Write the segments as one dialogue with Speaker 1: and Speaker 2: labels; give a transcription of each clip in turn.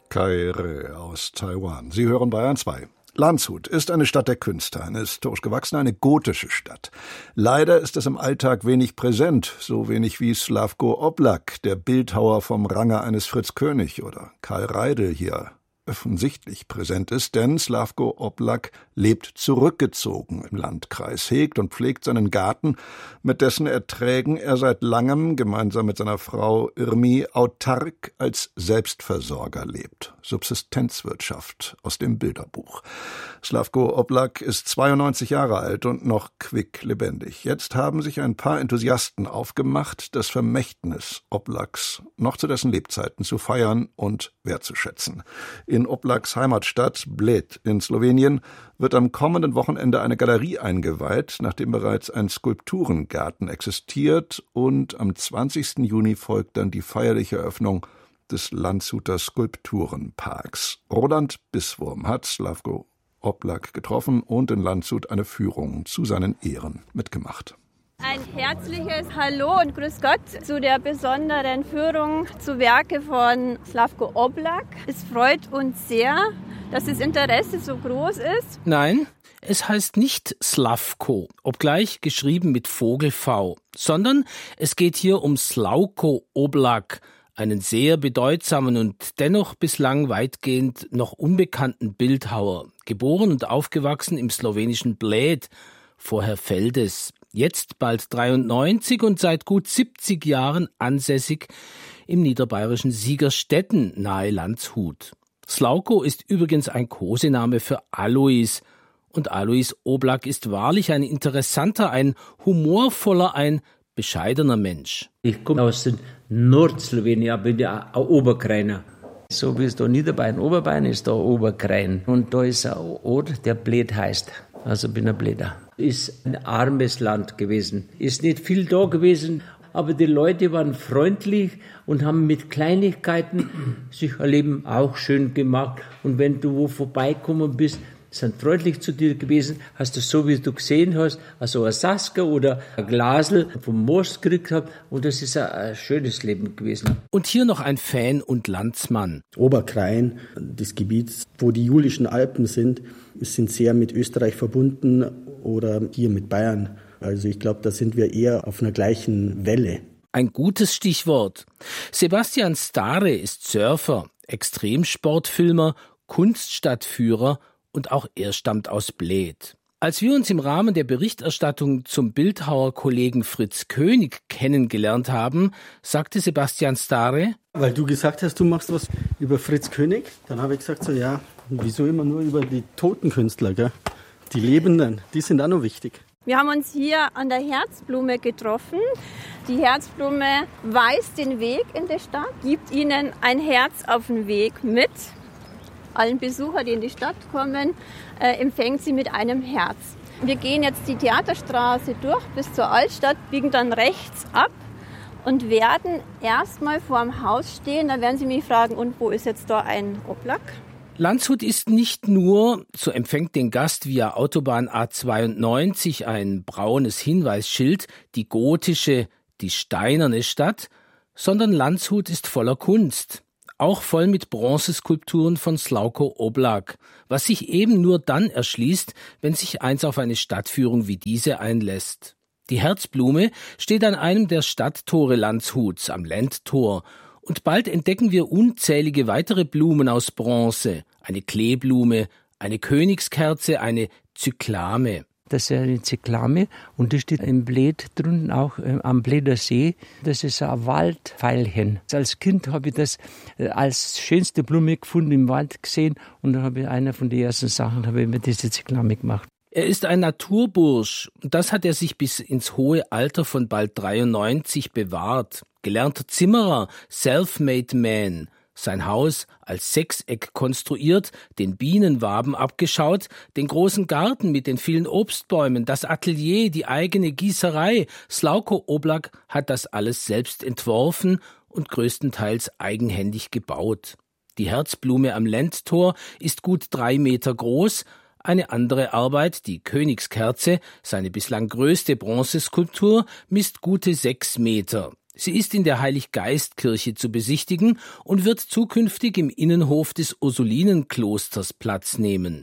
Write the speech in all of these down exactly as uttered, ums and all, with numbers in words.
Speaker 1: Kai-Reh aus Taiwan. Sie hören Bayern zwei. Landshut ist eine Stadt der Künste, eine historisch gewachsene, eine gotische Stadt. Leider ist es im Alltag wenig präsent, so wenig wie Slavko Oblak, der Bildhauer vom Range eines Fritz König oder Karl Reidel hier offensichtlich präsent ist, denn Slavko Oblak lebt zurückgezogen im Landkreis, hegt und pflegt seinen Garten, mit dessen Erträgen er seit langem gemeinsam mit seiner Frau Irmi autark als Selbstversorger lebt. Subsistenzwirtschaft aus dem Bilderbuch. Slavko Oblak ist zweiundneunzig Jahre alt und noch quicklebendig. Jetzt haben sich ein paar Enthusiasten aufgemacht, das Vermächtnis Oblaks noch zu dessen Lebzeiten zu feiern und wertzuschätzen. In Oblaks Heimatstadt Bled in Slowenien wird am kommenden Wochenende eine Galerie eingeweiht, nachdem bereits ein Skulpturengarten existiert, und am zwanzigsten Juni folgt dann die feierliche Eröffnung des Landshuter Skulpturenparks. Roland Bisswurm hat Slavko Oblak getroffen und in Landshut eine Führung zu seinen Ehren mitgemacht.
Speaker 2: Ein herzliches Hallo und Grüß Gott zu der besonderen Führung zu Werke von Slavko Oblak. Es freut uns sehr, dass das Interesse so groß ist.
Speaker 3: Nein, es heißt nicht Slavko, obgleich geschrieben mit Vogel-V, sondern es geht hier um Slavko Oblak, einen sehr bedeutsamen und dennoch bislang weitgehend noch unbekannten Bildhauer, geboren und aufgewachsen im slowenischen Bled, vorher Veldes. Jetzt bald dreiundneunzig und seit gut siebzig Jahren ansässig im niederbayerischen Siegerstetten nahe Landshut. Slavko ist übrigens ein Kosename für Alois. Und Alois Oblak ist wahrlich ein interessanter, ein humorvoller, ein bescheidener Mensch.
Speaker 4: Ich komme aus Nordslowenien, bin ja ein Oberkrainer. So wie es da Niederbayern, Oberbayern ist, da Oberkrain. Und da ist ein Ort, der Bled heißt. Also bin ein Bleder. Ist ein armes Land gewesen. Ist nicht viel da gewesen, aber die Leute waren freundlich und haben mit Kleinigkeiten sich ein Leben auch schön gemacht. Und wenn du wo vorbeikommen bist, sind freundlich zu dir gewesen, hast du so, wie du gesehen hast, also ein Sasker oder ein Glasel vom Most gekriegt hast, und das ist ein, ein schönes Leben gewesen.
Speaker 3: Und hier noch ein Fan und Landsmann.
Speaker 5: Oberkrain, das Gebiet, wo die Julischen Alpen sind, sind sehr mit Österreich verbunden oder hier mit Bayern. Also ich glaube, da sind wir eher auf einer gleichen Welle.
Speaker 3: Ein gutes Stichwort. Sebastian Stare ist Surfer, Extremsportfilmer, Kunststadtführer, und auch er stammt aus Bled. Als wir uns im Rahmen der Berichterstattung zum Bildhauerkollegen Fritz König kennengelernt haben, sagte Sebastian Stare:
Speaker 5: Weil du gesagt hast, du machst was über Fritz König, dann habe ich gesagt, so ja, wieso immer nur über die toten Künstler, gell? Die Lebenden, die sind auch noch wichtig.
Speaker 2: Wir haben uns hier an der Herzblume getroffen. Die Herzblume weist den Weg in die Stadt, gibt ihnen ein Herz auf den Weg mit. Allen Besuchern, die in die Stadt kommen, äh, empfängt sie mit einem Herz. Wir gehen jetzt die Theaterstraße durch bis zur Altstadt, biegen dann rechts ab und werden erstmal vor dem Haus stehen. Da werden Sie mich fragen, und wo ist jetzt da ein Oblak?
Speaker 3: Landshut ist nicht nur, so empfängt den Gast via Autobahn A zweiundneunzig ein braunes Hinweisschild, die gotische, die steinerne Stadt, sondern Landshut ist voller Kunst. Auch voll mit Bronzeskulpturen von Slavko Oblak, was sich eben nur dann erschließt, wenn sich eins auf eine Stadtführung wie diese einlässt. Die Herzblume steht an einem der Stadttore Landshuts, am Lendtor, und bald entdecken wir unzählige weitere Blumen aus Bronze, eine Kleeblume, eine Königskerze, eine Zyklame.
Speaker 4: Das ist eine Zyklame und das steht im Bled drunten auch äh, am Bleder See. Das ist ein Waldveilchen. Als Kind habe ich das äh, als schönste Blume gefunden im Wald gesehen, und dann habe ich einer von den ersten Sachen, habe ich mir diese Zyklame gemacht.
Speaker 3: Er ist ein Naturbursch, und das hat er sich bis ins hohe Alter von bald dreiundneunzig bewahrt. Gelernter Zimmerer, self-made man. Sein Haus als Sechseck konstruiert, den Bienenwaben abgeschaut, den großen Garten mit den vielen Obstbäumen, das Atelier, die eigene Gießerei. Slavko Oblak hat das alles selbst entworfen und größtenteils eigenhändig gebaut. Die Herzblume am Lendtor ist gut drei Meter groß. Eine andere Arbeit, die Königskerze, seine bislang größte Bronzeskulptur, misst gute sechs Meter. Sie ist in der Heiliggeistkirche zu besichtigen und wird zukünftig im Innenhof des Ursulinenklosters Platz nehmen.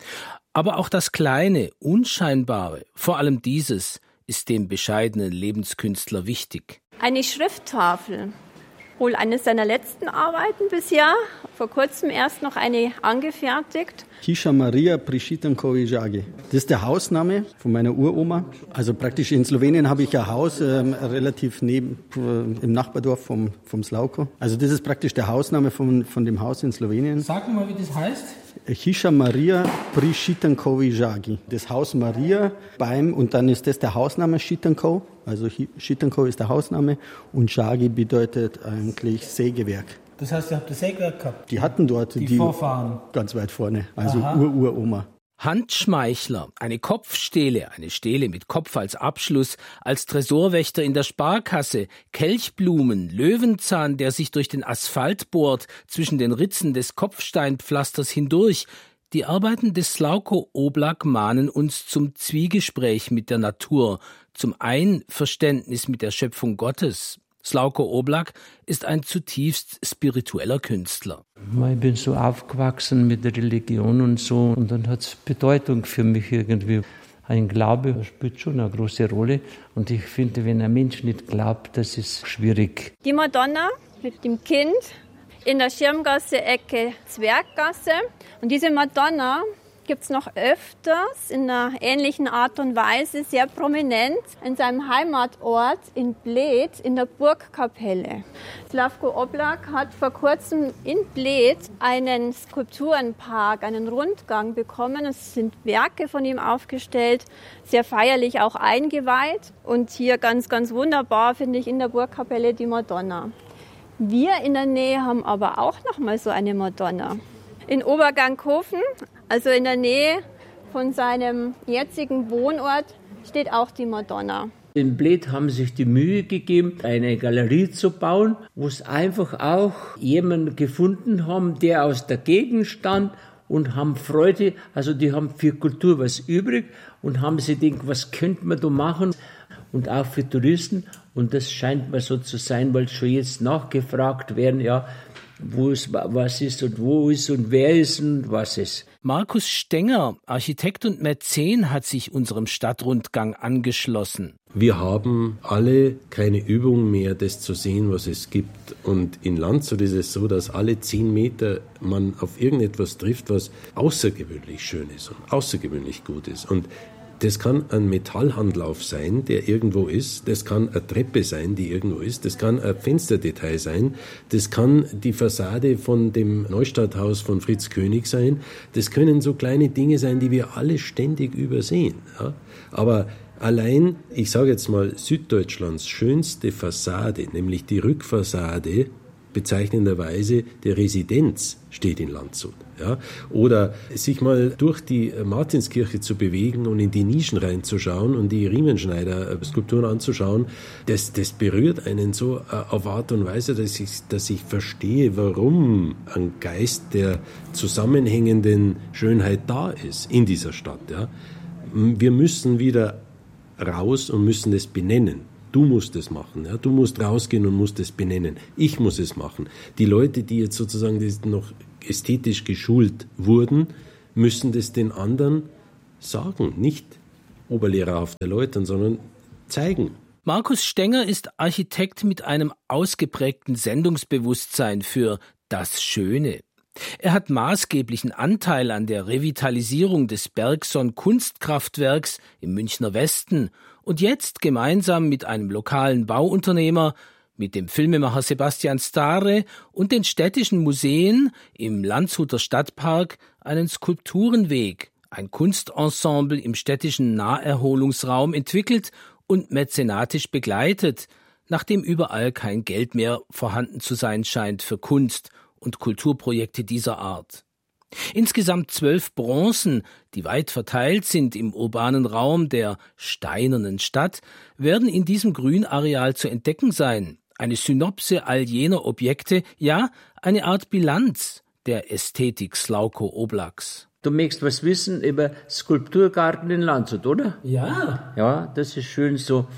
Speaker 3: Aber auch das Kleine, Unscheinbare, vor allem dieses, ist dem bescheidenen Lebenskünstler wichtig.
Speaker 2: Eine Schrifttafel, wohl eines seiner letzten Arbeiten bisher, vor kurzem erst noch eine angefertigt.
Speaker 5: Hisha Maria Priscitankovi Jagi. Das ist der Hausname von meiner Uroma. Also praktisch in Slowenien habe ich ein Haus äh, relativ neben, äh, im Nachbardorf vom, vom Slauko. Also das ist praktisch der Hausname von, von dem Haus in Slowenien.
Speaker 3: Sag mal, wie das heißt.
Speaker 5: Hisha Maria Priscitankovi Jagi. Das Haus Maria beim, und dann ist das der Hausname Schitanko. Also Schitanko ist der Hausname und Jagi bedeutet eigentlich Sägewerk.
Speaker 3: Das heißt, ihr habt das Sägewerk gehabt?
Speaker 5: Die hatten dort
Speaker 3: die,
Speaker 5: die
Speaker 3: Vorfahren.
Speaker 5: Ganz weit vorne, also Ur-Uroma.
Speaker 3: Handschmeichler, eine Kopfstele, eine Stele mit Kopf als Abschluss, als Tresorwächter in der Sparkasse, Kelchblumen, Löwenzahn, der sich durch den Asphalt bohrt, zwischen den Ritzen des Kopfsteinpflasters hindurch. Die Arbeiten des Slauko Oblak mahnen uns zum Zwiegespräch mit der Natur, zum Einverständnis mit der Schöpfung Gottes. Slauko Oblak ist ein zutiefst spiritueller Künstler.
Speaker 4: Ich bin so aufgewachsen mit der Religion und so, und dann hat es Bedeutung für mich irgendwie. Ein Glaube spielt schon eine große Rolle, und ich finde, wenn ein Mensch nicht glaubt, das ist schwierig.
Speaker 2: Die Madonna mit dem Kind in der Schirmgasse, Ecke Zwerggasse. Und diese Madonna gibt es noch öfters in einer ähnlichen Art und Weise, sehr prominent in seinem Heimatort in Bled in der Burgkapelle. Slavko Oblak hat vor kurzem in Bled einen Skulpturenpark, einen Rundgang bekommen. Es sind Werke von ihm aufgestellt, sehr feierlich auch eingeweiht. Und hier ganz, ganz wunderbar finde ich in der Burgkapelle die Madonna. Wir in der Nähe haben aber auch noch mal so eine Madonna. In Obergankhofen, also in der Nähe von seinem jetzigen Wohnort, steht auch die Madonna.
Speaker 4: In Bled haben sich die Mühe gegeben, eine Galerie zu bauen, wo es einfach auch jemanden gefunden haben, der aus der Gegend stand, und haben Freude, also die haben für Kultur was übrig und haben sich gedacht, was könnte man da machen, und auch für Touristen. Und das scheint mir so zu sein, weil schon jetzt nachgefragt werden, ja, wo es was ist und wo ist und wer ist und was ist.
Speaker 3: Markus Stenger, Architekt und Mäzen, hat sich unserem Stadtrundgang angeschlossen.
Speaker 6: Wir haben alle keine Übung mehr, das zu sehen, was es gibt. Und in Landshut ist es so, dass alle zehn Meter man auf irgendetwas trifft, was außergewöhnlich schön ist und außergewöhnlich gut ist. Und das kann ein Metallhandlauf sein, der irgendwo ist. Das kann eine Treppe sein, die irgendwo ist. Das kann ein Fensterdetail sein. Das kann die Fassade von dem Neustadthaus von Fritz König sein. Das können so kleine Dinge sein, die wir alle ständig übersehen. Ja? Aber allein, ich sage jetzt mal, Süddeutschlands schönste Fassade, nämlich die Rückfassade, bezeichnenderweise der Residenz, steht in Landshut. Ja? Oder sich mal durch die Martinskirche zu bewegen und in die Nischen reinzuschauen und die Riemenschneider-Skulpturen anzuschauen, das, das berührt einen so auf Art und Weise, dass ich, dass ich verstehe, warum ein Geist der zusammenhängenden Schönheit da ist in dieser Stadt. Ja? Wir müssen wieder raus und müssen es benennen. Du musst es machen, ja? Du musst rausgehen und musst es benennen. Ich muss es machen. Die Leute, die jetzt sozusagen noch ästhetisch geschult wurden, müssen das den anderen sagen. Nicht oberlehrerhaft erläutern, sondern zeigen.
Speaker 3: Markus Stenger ist Architekt mit einem ausgeprägten Sendungsbewusstsein für das Schöne. Er hat maßgeblichen Anteil an der Revitalisierung des Bergson-Kunstkraftwerks im Münchner Westen und jetzt gemeinsam mit einem lokalen Bauunternehmer, mit dem Filmemacher Sebastian Stare und den städtischen Museen im Landshuter Stadtpark einen Skulpturenweg, ein Kunstensemble im städtischen Naherholungsraum entwickelt und mäzenatisch begleitet, nachdem überall kein Geld mehr vorhanden zu sein scheint für Kunst und Kulturprojekte dieser Art. Insgesamt zwölf Bronzen, die weit verteilt sind im urbanen Raum der steinernen Stadt, werden in diesem Grünareal zu entdecken sein. Eine Synopse all jener Objekte, ja, eine Art Bilanz der Ästhetik Slauko Oblaks.
Speaker 4: Du möchtest was wissen über Skulpturgarten in Landshut, oder?
Speaker 3: Ja.
Speaker 4: Ja, das ist schön so.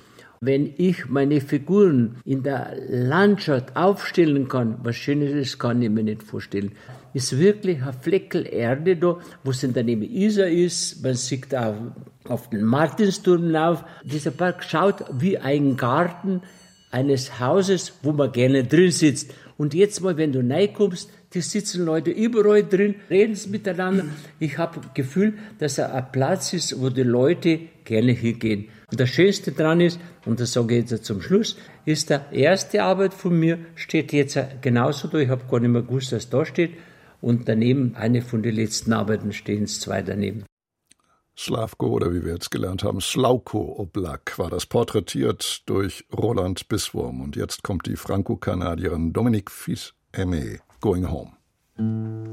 Speaker 4: Wenn ich meine Figuren in der Landschaft aufstellen kann, was Schönes ist, kann ich mir nicht vorstellen. Ist wirklich ein Fleckel Erde da, wo es daneben Isar ist. Man sieht auch auf den Martinsturm rauf. Dieser Park schaut wie ein Garten eines Hauses, wo man gerne drin sitzt. Und jetzt mal, wenn du reinkommst, die sitzen Leute überall drin, reden miteinander. Ich habe das Gefühl, dass er ein Platz ist, wo die Leute gerne hingehen. Und das Schönste dran ist, und das sage ich jetzt zum Schluss, ist die erste Arbeit von mir, steht jetzt genauso da. Ich habe gar nicht mehr gewusst, dass da steht. Und daneben, eine von den letzten Arbeiten, stehen es zwei daneben.
Speaker 1: Slavko, oder wie wir jetzt gelernt haben, Slauko Oblak, war das porträtiert durch Roland Bisswurm. Und jetzt kommt die Franco-Kanadierin Dominique Fils-Aimé, Going Home.